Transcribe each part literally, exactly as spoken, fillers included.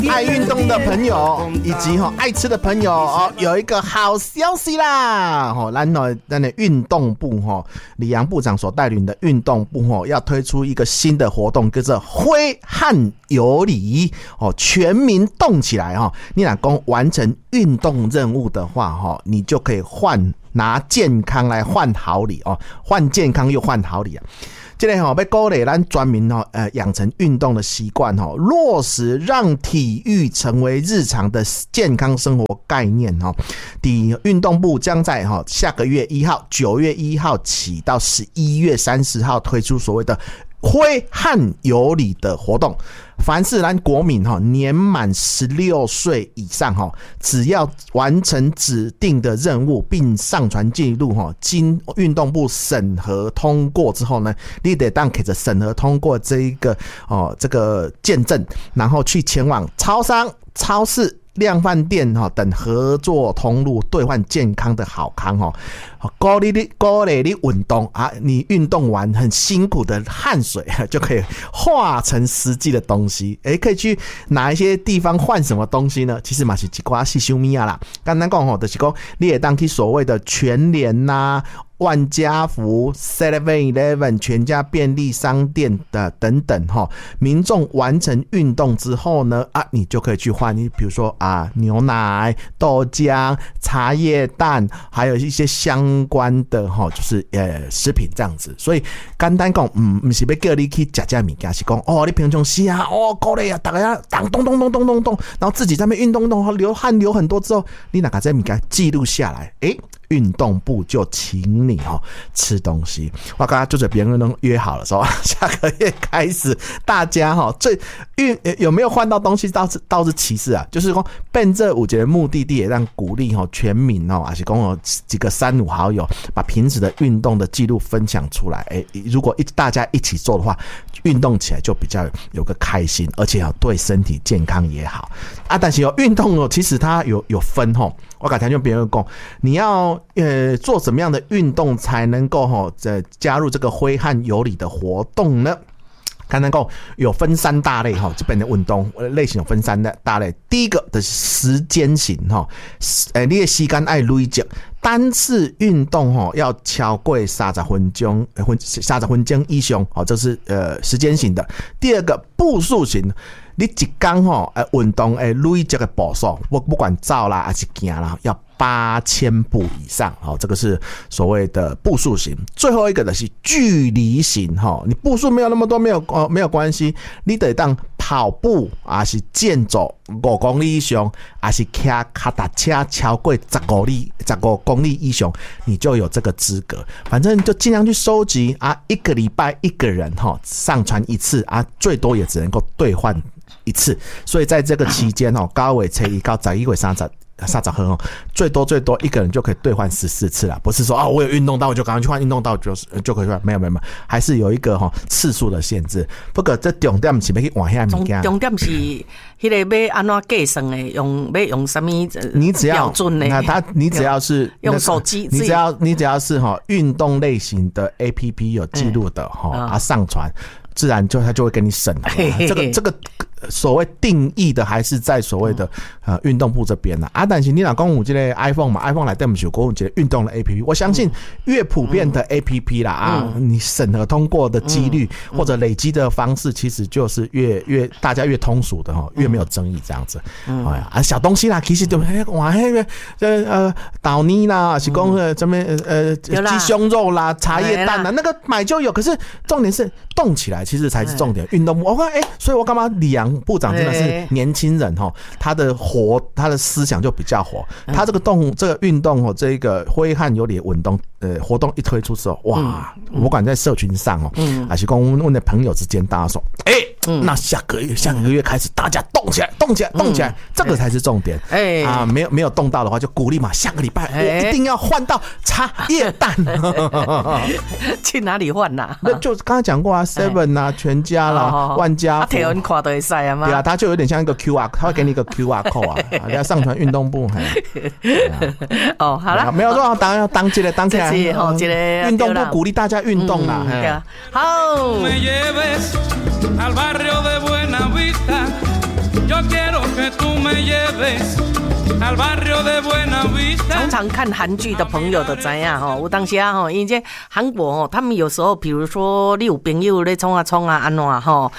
爱运动的朋友以及哈爱吃的朋友哦，有一个好消息啦！哈，咱呢咱的运动部哈，李阳部长所带领的运动部哈，要推出一个新的活动，叫做挥汗有礼哦，全民动起来哈！你若讲完成运动任务的话哈，你就可以换拿健康来换好礼哦，换健康又换好礼啊！这个吼要鼓励咱全民吼，呃，养成运动的习惯吼，落实让体育成为日常的健康生活概念吼。第运动部将在吼下个月一号，九月一号起到十一月三十号推出所谓的挥汗有礼的活动。凡是咱国民哈年满十六岁以上哈，只要完成指定的任务并上传记录哈，经运动部审核通过之后呢，你得当给着审核通过这一个哦这个见证，然后去前往超商、超市、量贩店等合作通路兑换健康的好康哦，鼓励你鼓励你运动啊！你运动完很辛苦的汗水就可以化成实际的东西，诶，可以去哪一些地方换什么东西呢？其实嘛是一寡细小物啦。刚才讲吼，就是讲你也当去所谓的全联呐、万家福、seven eleven 全家便利商店的等等哈，民众完成运动之后呢，啊，你就可以去换，你比如说啊，牛奶、豆浆、茶叶蛋，还有一些相关的哈，就是呃食品这样子。所以简单讲，嗯，不是要叫你去吃这物件，是讲哦，你平常时啊，哦，鼓励啊，大家当咚咚咚咚咚咚，然后自己在那边运动动，流汗流很多之后，你哪个这物件记录下来，诶。运动部就请你哦吃东西，我刚刚就是别人都约好了说下个月开始，大家哈最运有没有换到东西倒是倒是其次啊，就是说奔这五节目的地也让鼓励哈全民哦，还是讲几个三五好友把平时的运动的记录分享出来，哎，如果一大家一起做的话，运动起来就比较有个开心，而且对身体健康也好啊。但是有运动哦，其实它有有分哈。我刚才就别人讲，你要呃做什么样的运动才能够哈呃加入这个挥汗有礼的活动呢？刚才讲有分三大类哈，这边的运动类型有分三大类。第一个的时间型哈，呃你的时间要累积，单次运动哈要超过三十分钟，三十分钟以上，好，这是呃时间型的。第二个步数型。你一天吼，呃，运动诶累积的步数，不不管走啦还是行啦，要八千步以上，好，这个是所谓的步数型。最后一个的是距离型，哈，你步数没有那么多，没有呃没有关系，你得当跑步还是健走五公里以上，还是骑脚踏车超过十公里、十五公里以上，你就有这个资格。反正就尽量去收集啊，一个礼拜一个人哈上传一次啊，最多也只能够兑换一次，所以在这个期间哦，高尾车一到十一月三十。三十号哦，最多最多一个人就可以兑换十四次啦，不是说啊、哦、我有运动到我就赶快去换运动到就就可以换，没有没有没有，还是有一个哈、哦、次数的限制。不过这重点是要去换遐物件， 重点是迄个要安怎计算的，用要用什么你只要标准的？ 那他你只要是用手机， 你只要你只要是哈运动类型的 A P P 有记录的哈、嗯、啊上传。自然就他就会给你审核，这个这个所谓定义的还是在所谓的呃运动部这边呢啊。但是你若讲有这个 iPhone 嘛 ，iPhone 来对不起，有有这个运动的 A P P， 我相信越普遍的 A P P 啦啊，你审核通过的几率或者累积的方式，其实就是越越大家越通俗的哈，越没有争议这样子。哎呀啊，小东西啦，其实对不对？哇，那个呃呃豆泥啦，是讲呃什么呃鸡胸肉啦、茶叶蛋啦，那个买就有。可是重点是动起来。其实才是重点，运动部我看哎，所以我干嘛李阳部长真的是年轻人哈，他的活他的思想就比较活，他这个动这个运动哦，这个挥汗有礼运动呃活动一推出之后，哇，我管在社群上哦，还是跟我们的朋友之间，大家说，哎、欸，那下个月下个月开始大家动起来，动起来，动起来，这个才是重点，哎啊，没有没有动到的话，就鼓励嘛，下个礼拜我一定要换到茶叶蛋， 去哪里换呐？ 那就刚才讲过啊 ，seven 啊，全家啦，哦、万家福， 啊，台湾看都会使啊嘛。 对啊，它就有点像一个 Q R， 它会给你一个 Q R code 啊，你要上传运动部。 哦，好了， 没有说当要当这个当起来， 哦，这个运动部鼓励大家运动啦。 嗯、好。 常常看韩剧的朋友都知影吼，有当时啊吼，因为韩国吼，他们有时候比如说你有朋友咧冲啊冲啊安怎吼，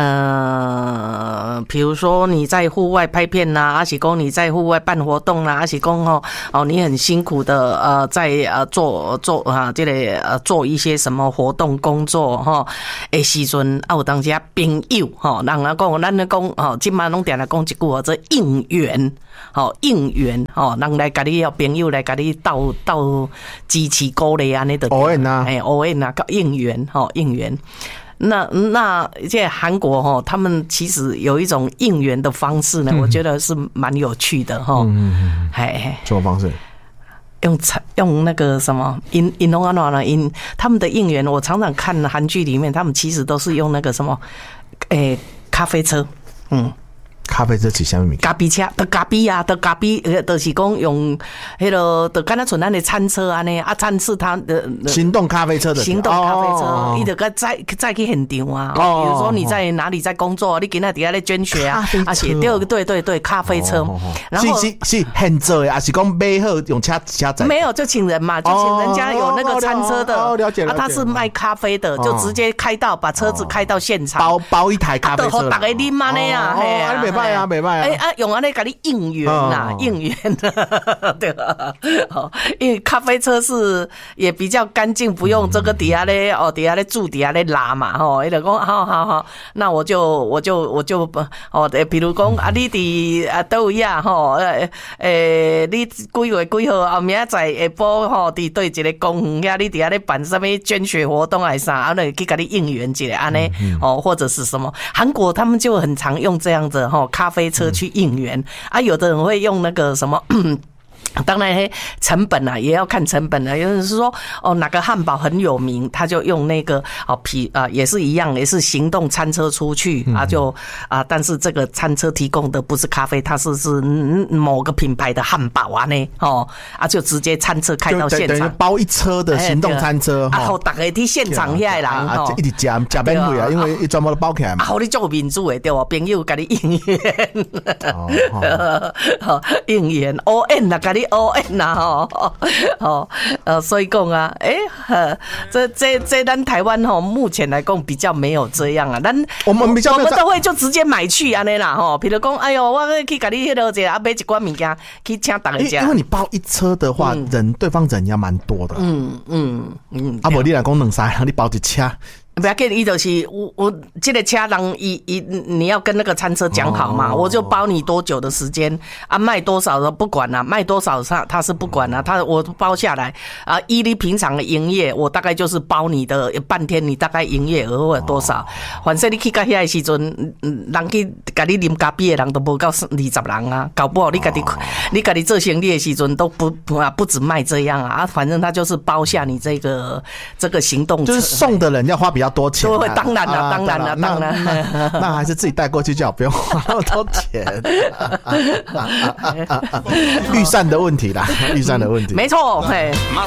呃，比如说你在户外拍片呐，还是讲你在户外办活动啦，还是讲吼哦你很辛苦的呃在呃做做啊这个呃做一些什么活动工作吼，诶时阵啊有当时啊朋友吼，人啊讲咱咧讲吼，即马拢定来讲一句哦，这应援。吼应援吼，人来甲你要朋友来甲你斗斗支持鼓励安尼的， 応援啊， 哎応援啊，应援吼应援。那那这韩国吼，他们其实有一种应援的方式呢，嗯、我觉得是蛮有趣的哈。 嗯哎，什么方式？ 用用那个什么因因弄安怎呢？因他们的应援，我常常看韩剧里面，他们其实都是用那个什么，诶、欸，咖啡车，嗯。 咖啡车是啥物物？ 咖啡车，的咖啡啊，的咖啡，呃，就是讲用迄个，就敢若像咱的餐车安尼啊，餐是他的行动咖啡车的行动咖啡车，伊就个载载去现场啊。比如说你在哪里在工作，你今仔底下咧捐血啊，而且对对对对，咖啡车。 然后是是是现做的，还是讲买好用车车载？ 没有，就请人嘛，就请人家有那个餐车的。 哦，了解了解。 啊，他是卖咖啡的，就直接开到把车子开到现场， 包包一台咖啡车， 大家啉安尼啊，嘿啊。 袂歹啊，袂歹啊！ 哎啊，用安尼给你应援呐，应援的，对吧？好，因为咖啡车是也比较干净，不用这个底下咧哦，底下咧柱底下咧拉嘛，吼，伊就讲好好好，那我就我就我就哦，比如讲啊，你伫啊倒位啊，吼，诶诶，你几月几号后明仔载下晡吼，伫对一个公园遐，你底下咧办什么捐血活动还是啥，啊，那去给你应援一下安尼哦，或者是什么？韩国他们就很常用这样子吼，咖啡车去应援啊，有的人会用那个什么。当然，成本啊也要看成本啊。有人是说，哦，哪个汉堡很有名，他就用那个哦皮啊，也是一样，也是行动餐车出去啊，就啊，但是这个餐车提供的不是咖啡，它是是某个品牌的汉堡啊呢，哦啊，就直接餐车开到现场， 包一车的行动餐车， 啊，好，大家去现场遐人哦，一直吃吃免费啊，因为全部都包起来嘛。 啊，好，你做民主的对不？朋友给你应援，好应援 ，O N 啊，给你。O N 呐，吼，哦，呃，所以讲啊，诶、欸，这这这，咱台湾吼，目前来讲比较没有这样啊，咱我们比较， 我们都会就直接买去安尼啦，吼，比如讲，哎呦，我去给你迄个这啊，买一罐物件去请大家。 因为你包一车的话，嗯、人对方人要蛮多的， 嗯嗯嗯， 啊，无你来讲两三，你包一车。 不要紧，伊就是我我这个车人，伊伊你要跟那个餐车讲好嘛，哦、我就包你多久的时间啊，卖多少的不管啦、啊，卖多少他他是不管啦、啊，他我包下来啊，依你平常的营业，我大概就是包你的半天，你大概营业额或多少，哦、反正你去到遐的时阵，人去甲你啉咖啡的人都无到二十人啊，搞不好你家己、哦、你家己做生意的时阵都不啊不止卖这样啊，反正他就是包下你这个这个行动车， 就是送的人要花比较。比较多钱、啊， 当然了、啊，当然了，当然了， 那, 那还是自己带过去就好，不用花那么多钱。预算的问题啦，预算的问题， 没错，嘿。